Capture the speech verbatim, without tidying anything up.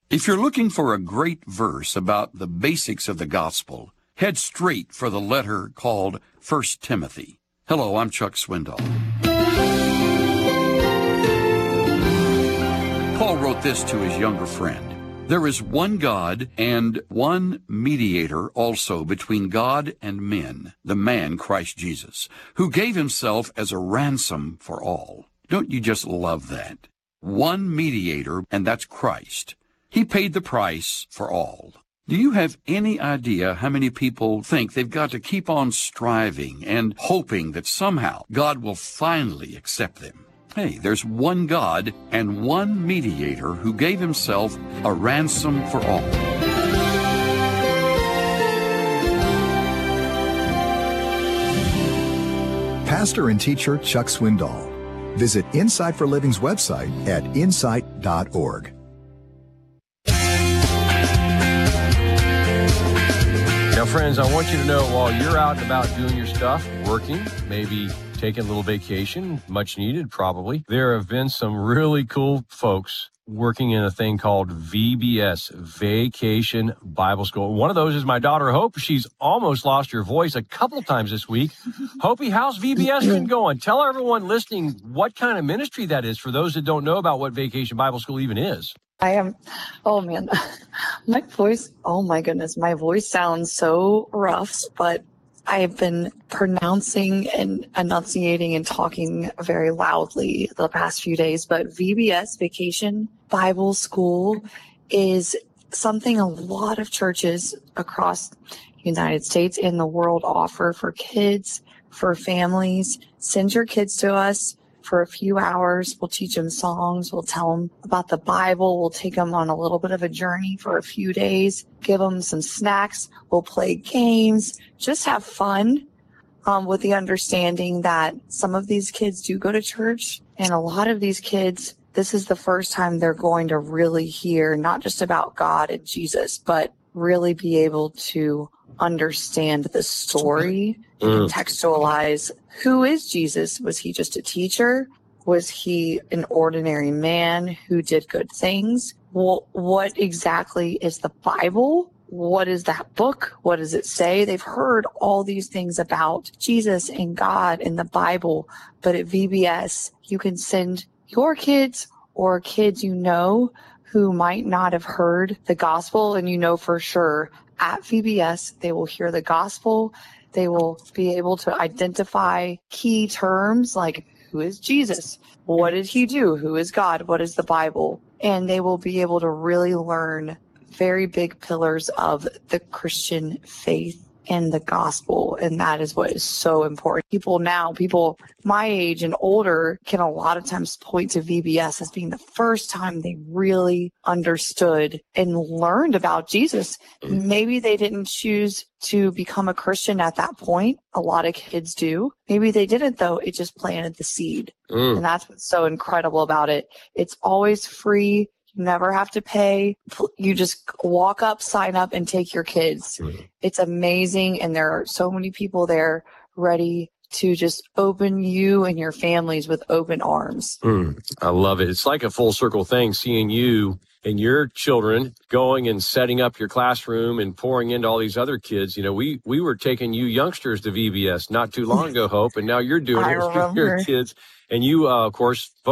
If you're looking for a great verse about the basics of the gospel, head straight for the letter called First Timothy. Hello, I'm Chuck Swindoll. Paul wrote this to his younger friend. There is one God and one mediator also between God and men, the man Christ Jesus, who gave himself as a ransom for all. Don't you just love that? One mediator, and that's Christ. He paid the price for all. Do you have any idea how many people think they've got to keep on striving and hoping that somehow God will finally accept them? Hey, there's one God and one mediator who gave himself a ransom for all. Pastor and teacher Chuck Swindoll. Visit Insight for Living's website at insight dot org. Now, friends, I want you to know while you're out and about doing your stuff, working, maybe taking a little vacation, much needed probably, there have been some really cool folks working in a thing called V B S, Vacation Bible School. One of those is my daughter, Hope. She's almost lost her voice a couple times this week. Hope, how's V B S been going? Tell everyone listening what kind of ministry that is for those that don't know about what Vacation Bible School even is. I am, oh man, my voice, oh my goodness, my voice sounds so rough, but I have been pronouncing and enunciating and talking very loudly the past few days, but V B S, Vacation Bible School, is something a lot of churches across the United States and the world offer for kids, for families. Send your kids to us for a few hours. We'll teach them songs. We'll tell them about the Bible. We'll take them on a little bit of a journey for a few days, give them some snacks. We'll play games, just have fun, um, with the understanding that some of these kids do go to church, and a lot of these kids, this is the first time they're going to really hear not just about God and Jesus, but really be able to understand the story and contextualize who is Jesus. Was he just a teacher? Was he an ordinary man who did good things? Well, what exactly is the Bible? What is that book? What does it say? They've heard all these things about Jesus and God and the Bible, but at V B S, you can send your kids or kids you know who might not have heard the gospel, and you know for sure at V B S, they will hear the gospel. They will be able to identify key terms like, who is Jesus? What did he do? Who is God? What is the Bible? And they will be able to really learn very big pillars of the Christian faith and the gospel. And that is what is so important. People now, people my age and older can a lot of times point to V B S as being the first time they really understood and learned about Jesus. Maybe they didn't choose to become a Christian at that point. A lot of kids do. Maybe they didn't, though. It just planted the seed. Mm. And that's what's so incredible about it. It's always free. You never have to pay. You just walk up, sign up, and take your kids. Mm. It's amazing. And there are so many people there ready to just open you and your families with open arms. Mm, I love it. It's like a full circle thing, seeing you and your children going and setting up your classroom and pouring into all these other kids. You know, we, we were taking you youngsters to V B S not too long ago, Hope, and now you're doing I it with remember. your kids. And you, uh, of course,